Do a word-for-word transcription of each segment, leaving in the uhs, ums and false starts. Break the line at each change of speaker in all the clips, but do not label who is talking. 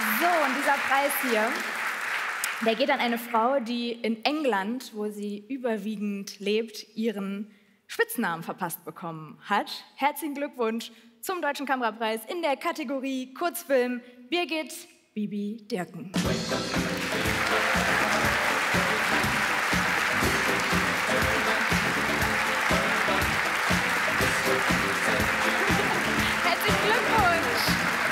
So, und dieser Preis hier, der geht an eine Frau, die in England, wo sie überwiegend lebt, ihren Spitznamen verpasst bekommen hat. Herzlichen Glückwunsch zum Deutschen Kamerapreis in der Kategorie Kurzfilm, Birgit Bibi Dirken. Herzlichen Glückwunsch!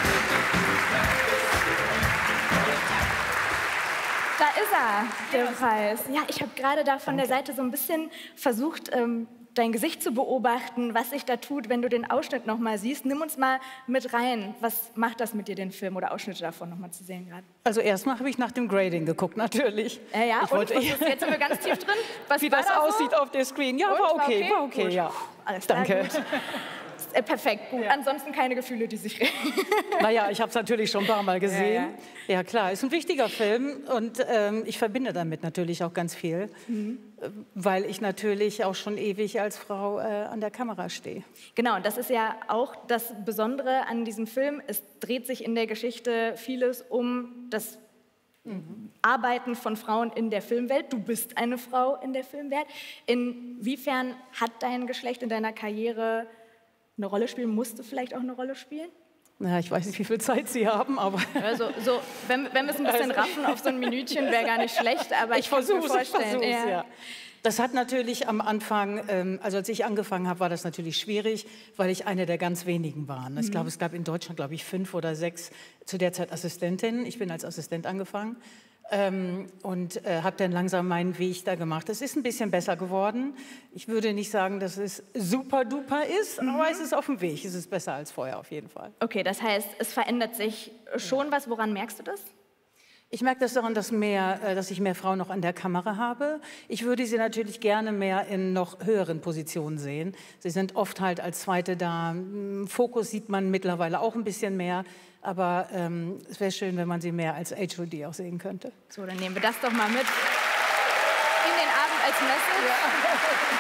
Da ist er, der Preis. Ja, ich habe gerade da von der Seite so ein bisschen versucht, ähm, dein Gesicht zu beobachten, was sich da tut, wenn du den Ausschnitt noch mal siehst. Nimm uns mal mit rein. Was macht das mit dir, den Film oder Ausschnitte davon noch mal zu sehen gerade?
Also erstmal habe ich nach dem Grading geguckt, natürlich.
Äh, ja,
ich
und
wollte,
was ist, jetzt sind wir ganz tief drin. Was
wie das
da
aussieht
so?
auf der Screen. Ja,
Und,
war okay,
war
war okay,
Gut.
ja.
Alles klar,
Danke.
gut. Äh, perfekt, gut. Ja. Ansonsten keine Gefühle, die sich regen.
Naja, ich habe es natürlich schon ein paar Mal gesehen. Ja, ja. ja klar, ist ein wichtiger Film und ähm, ich verbinde damit natürlich auch ganz viel, mhm. weil ich natürlich auch schon ewig als Frau äh, an der Kamera stehe.
Genau, und das ist ja auch das Besondere an diesem Film. Es dreht sich in der Geschichte vieles um das Mhm. Arbeiten von Frauen in der Filmwelt. Du bist eine Frau in der Filmwelt. Inwiefern hat dein Geschlecht in deiner Karriere eine Rolle spielen? Musste vielleicht auch eine Rolle spielen?
Na, ich weiß nicht, wie viel Zeit Sie haben, aber...
Also, so, wenn, wenn wir es ein bisschen also, raffen auf so ein Minütchen, wäre gar nicht schlecht, aber ich, ich kann mir vorstellen...
Ich ja. ja. Das hat natürlich am Anfang, ähm, also als ich angefangen habe, war das natürlich schwierig, weil ich eine der ganz wenigen war. Ich mhm. glaube, es gab in Deutschland, glaube ich, fünf oder sechs zu der Zeit Assistentinnen. Ich bin als Assistent angefangen ähm, und äh, habe dann langsam meinen Weg da gemacht. Es ist ein bisschen besser geworden. Ich würde nicht sagen, dass es super duper ist, mhm. aber es ist auf dem Weg. Es ist besser als vorher auf jeden Fall.
Okay, das heißt, es verändert sich schon ja. was. Woran merkst du das?
Ich merke das daran, dass, mehr, dass ich mehr Frauen noch an der Kamera habe. Ich würde sie natürlich gerne mehr in noch höheren Positionen sehen. Sie sind oft halt als Zweite da. Fokus sieht man mittlerweile auch ein bisschen mehr. Aber ähm, es wäre schön, wenn man sie mehr als H O D auch sehen könnte.
So, dann nehmen wir das doch mal mit in den Abend als Message. Ja.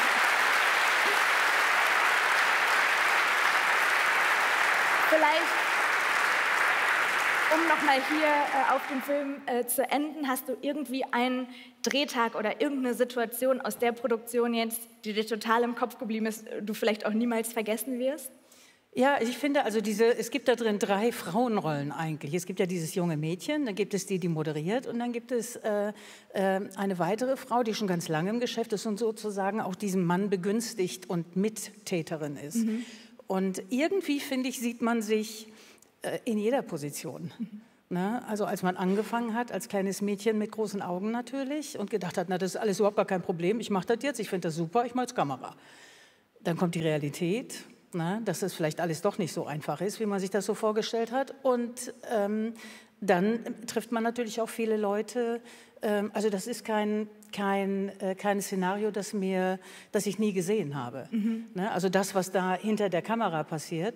Vielleicht... Um nochmal hier äh, auf dem Film äh, zu enden, hast du irgendwie einen Drehtag oder irgendeine Situation aus der Produktion jetzt, die dir total im Kopf geblieben ist, du vielleicht auch niemals vergessen wirst?
Ja, ich finde, also diese, es gibt da drin drei Frauenrollen eigentlich. Es gibt ja dieses junge Mädchen, dann gibt es die, die moderiert und dann gibt es äh, äh, eine weitere Frau, die schon ganz lange im Geschäft ist und sozusagen auch diesen Mann begünstigt und Mittäterin ist. Mhm. Und irgendwie, finde ich, sieht man sich in jeder Position. Mhm. Ne? Also als man angefangen hat, als kleines Mädchen mit großen Augen natürlich und gedacht hat, na, das ist alles überhaupt gar kein Problem, ich mache das jetzt, ich finde das super, ich mache jetzt Kamera. Dann kommt die Realität, ne? Dass es vielleicht alles doch nicht so einfach ist, wie man sich das so vorgestellt hat. Und ähm, dann trifft man natürlich auch viele Leute, ähm, also das ist kein, kein, äh, kein Szenario, das, mir, das ich nie gesehen habe. Mhm. Ne? Also das, was da hinter der Kamera passiert,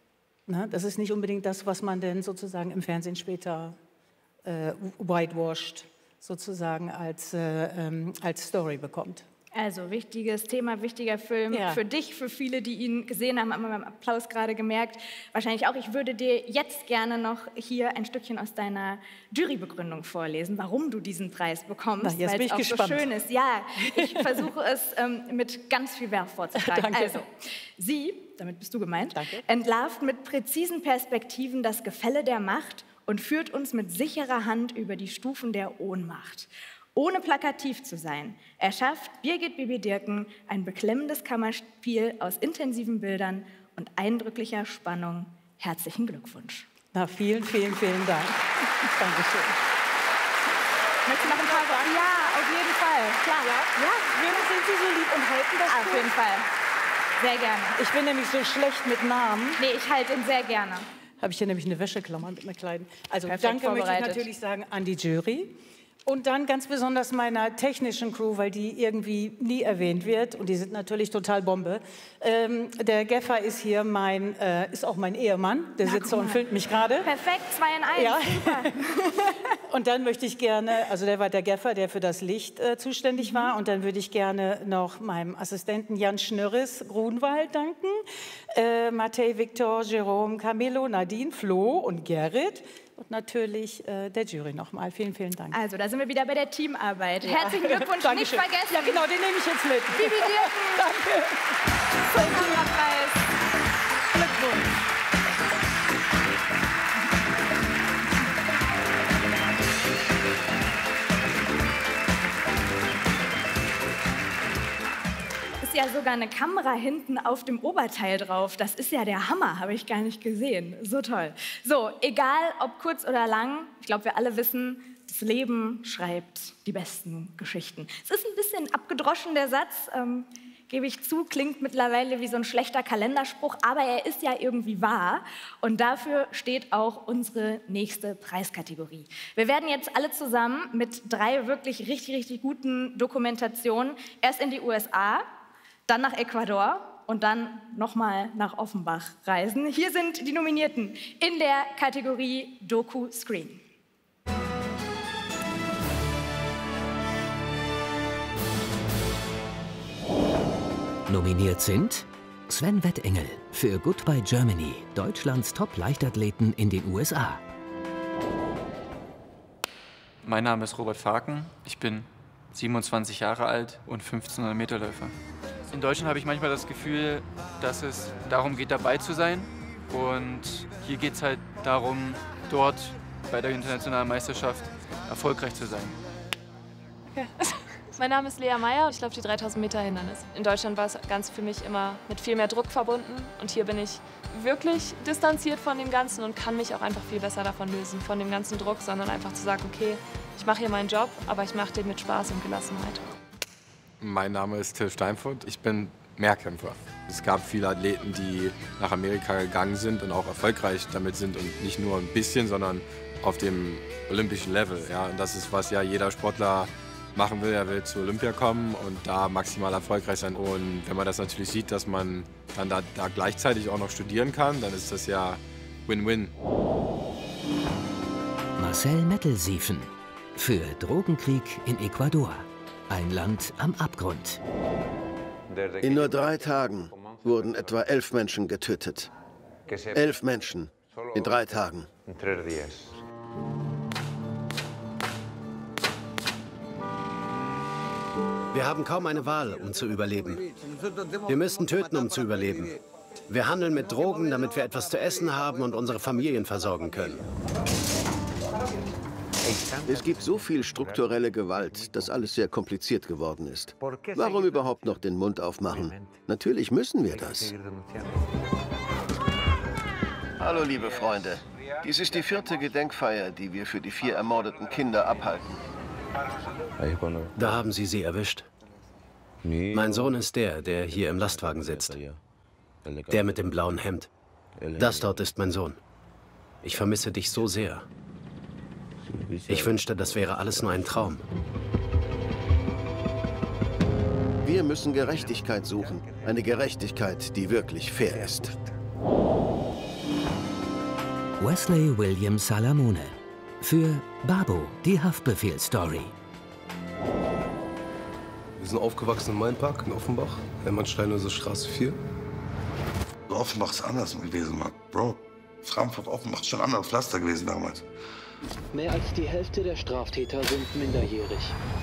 na, das ist nicht unbedingt das, was man denn sozusagen im Fernsehen später äh, whitewashed sozusagen als, äh, ähm, als Story bekommt.
Also wichtiges Thema, wichtiger Film ja. für dich, für viele, die ihn gesehen haben, haben wir beim Applaus gerade gemerkt. Wahrscheinlich auch. Ich würde dir jetzt gerne noch hier ein Stückchen aus deiner Jurybegründung vorlesen, warum du diesen Preis bekommst, weil es auch gespannt. so schön ist. Ja, ich versuche es ähm, mit ganz viel Werf vorzutragen.
Danke.
Also, sie, damit bist du gemeint,
Danke.
entlarvt mit präzisen Perspektiven das Gefälle der Macht und führt uns mit sicherer Hand über die Stufen der Ohnmacht. Ohne plakativ zu sein, erschafft Birgit Bibi Dirken ein beklemmendes Kammerspiel aus intensiven Bildern und eindrücklicher Spannung. Herzlichen Glückwunsch.
Na, vielen, vielen, vielen Dank. Dankeschön.
Möchtest du noch ein paar sagen? Ja, auf jeden Fall. Klar.
Ja? Ja, wir sind Sie so lieb und halten das
Auf jeden Fall. Sehr gerne.
Ich bin nämlich so schlecht mit Namen.
Nee, ich halte ihn sehr gerne.
Habe ich hier nämlich eine Wäscheklammer mit mir Kleiden. Also
Perfekt
danke möchte ich natürlich sagen an die Jury. Und dann ganz besonders meiner technischen Crew, weil die irgendwie nie erwähnt wird. Und die sind natürlich total Bombe. Ähm, der Geffer ist hier mein, äh, ist auch mein Ehemann. Der sitzt da und filmt mich gerade.
Perfekt, zwei in eins. Ja. Super.
Und dann möchte ich gerne, also der war der Geffer, der für das Licht äh, zuständig mhm. war. Und dann würde ich gerne noch meinem Assistenten Jan Schnürres Grunwald danken. Äh, Matej, Viktor, Jerome, Camilo, Nadine, Flo und Gerrit. und natürlich äh, der Jury nochmal. Vielen, vielen Dank.
Also, da sind wir wieder bei der Teamarbeit.
Ja.
Herzlichen Glückwunsch, nicht
Dankeschön.
vergessen.
Ja, genau, den nehme ich jetzt mit.
Bibi Dirken.
Danke.
Zum Kamerapreis. Glückwunsch. Ist ja sogar eine Kamera hinten auf dem Oberteil drauf. Das ist ja der Hammer, habe ich gar nicht gesehen. So toll. So, egal ob kurz oder lang, ich glaube, wir alle wissen, das Leben schreibt die besten Geschichten. Es ist ein bisschen abgedroschen, der Satz, ähm, gebe ich zu, klingt mittlerweile wie so ein schlechter Kalenderspruch, aber er ist ja irgendwie wahr. Und dafür steht auch unsere nächste Preiskategorie. Wir werden jetzt alle zusammen mit drei wirklich richtig, richtig guten Dokumentationen erst in die U S A, dann nach Ecuador und dann nochmal nach Offenbach reisen. Hier sind die Nominierten in der Kategorie Doku-Screen.
Nominiert sind Sven Wettengel für Goodbye Germany, Deutschlands Top-Leichtathleten in den U S A.
Mein Name ist Robert Farken, ich bin siebenundzwanzig Jahre alt und fünfzehnhundert Meter Läufer. In Deutschland habe ich manchmal das Gefühl, dass es darum geht, dabei zu sein. Und hier geht es halt darum, dort bei der internationalen Meisterschaft erfolgreich zu sein.
Ja. Mein Name ist Lea Meyer und ich laufe die dreitausend Meter Hindernis. In Deutschland war es ganz für mich immer mit viel mehr Druck verbunden. Und hier bin ich wirklich distanziert von dem Ganzen und kann mich auch einfach viel besser davon lösen, von dem ganzen Druck, sondern einfach zu sagen, okay, ich mache hier meinen Job, aber ich mache den mit Spaß und Gelassenheit.
Mein Name ist Till Steinfurt, ich bin Mehrkämpfer. Es gab viele Athleten, die nach Amerika gegangen sind und auch erfolgreich damit sind und nicht nur ein bisschen, sondern auf dem olympischen Level. Ja, und das ist, was ja jeder Sportler machen will. Er will zu Olympia kommen und da maximal erfolgreich sein. Und wenn man das natürlich sieht, dass man dann da, da gleichzeitig auch noch studieren kann, dann ist das ja Win-Win.
Marcel Mettelsiefen für Drogenkrieg in Ecuador, ein Land am Abgrund.
In nur drei Tagen wurden etwa elf Menschen getötet. Elf Menschen in drei Tagen.
Wir haben kaum eine Wahl, um zu überleben. Wir müssen töten, um zu überleben. Wir handeln mit Drogen, damit wir etwas zu essen haben und unsere Familien versorgen können.
Es gibt so viel strukturelle Gewalt, dass alles sehr kompliziert geworden ist. Warum überhaupt noch den Mund aufmachen? Natürlich müssen wir das. Hallo, liebe Freunde. Dies ist die vierte Gedenkfeier, die wir für die vier ermordeten Kinder abhalten.
Da haben Sie sie erwischt. Mein Sohn ist der, der hier im Lastwagen sitzt. Der mit dem blauen Hemd. Das dort ist mein Sohn. Ich vermisse dich so sehr. Ich wünschte, das wäre alles nur ein Traum.
Wir müssen Gerechtigkeit suchen. Eine Gerechtigkeit, die wirklich fair ist.
Wesley William Salamone für Babo, die Haftbefehl-Story.
Wir sind aufgewachsen in Mainpark in Offenbach, Hermannsteinhöser Straße vier.
Offenbach ist anders gewesen, Mann. Bro, Frankfurt, Offenbach ist schon ein anderes Pflaster gewesen damals.
Mehr als die Hälfte der Straftäter sind minderjährig.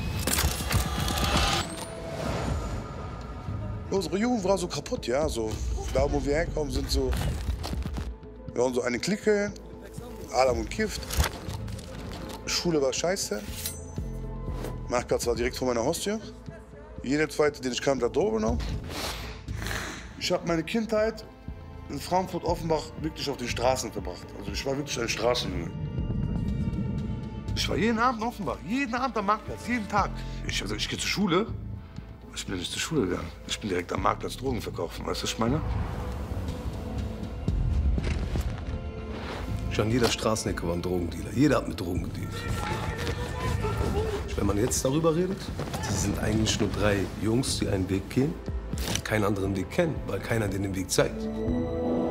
Unsere Jugend war so kaputt, ja. So, da, wo wir herkommen, sind so. Wir waren so eine Clique, Adam und Kift. Schule war scheiße. Marktplatz war direkt vor meiner Haustür. Jeder Zweite, den ich kannte, hat Drogen genommen. Ich habe meine Kindheit in Frankfurt, Offenbach wirklich auf den Straßen verbracht. Also ich war wirklich ein Straßenjunge. Ich war jeden Abend in Offenbach, jeden Abend am Marktplatz, jeden Tag. Ich, also ich gehe zur Schule. Ich bin nicht zur Schule gegangen. Ich bin direkt am Marktplatz Drogen verkaufen. Weißt du, was ich meine?
Schon an jeder Straßenecke war ein Drogendealer. Jeder hat mit Drogen gedealt. Wenn man jetzt darüber redet, die sind eigentlich nur drei Jungs, die einen Weg gehen, keinen anderen Weg kennen, weil keiner den Weg zeigt.